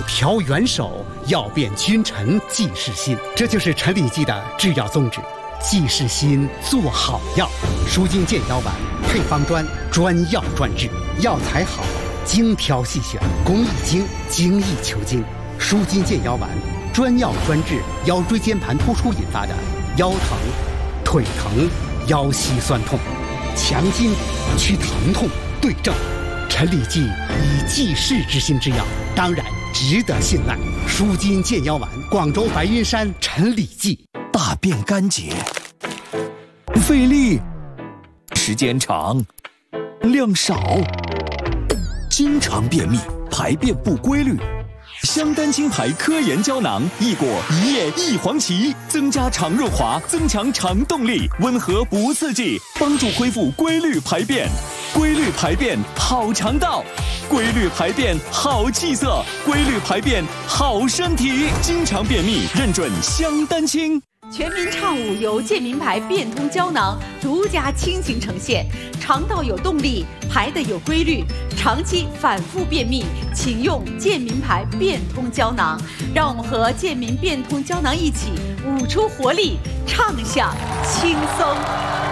调元首，要变君臣济世心。这就是陈李济的制药宗旨。济世心，做好药。舒筋健腰丸配方专，专药专治，药材好，精挑细选，工艺精，精益求精。舒筋健腰丸专药专治腰椎间盘突出引发的腰疼、腿疼、腰膝酸痛，强筋骨，祛疼痛，对症。陈李济以济世之心之药，当然值得信赖。舒筋健腰丸，广州白云山陈李济。 大便干结，费力，时间长，量少，经常便秘，排便不规律。香丹青牌科研胶囊，一果一叶一黄芪，增加肠润滑，增强肠动力，温和不刺激，帮助恢复规律排便。规律排便好肠道，规律排便好气色，规律排便好身体。经常便秘认准香丹青。 全民畅舞由健民牌变通胶囊独家倾情呈现，肠道有动力，排得有规律，长期反复便秘，请用健民牌变通胶囊。让我们和健民变通胶囊一起舞出活力，畅享轻松。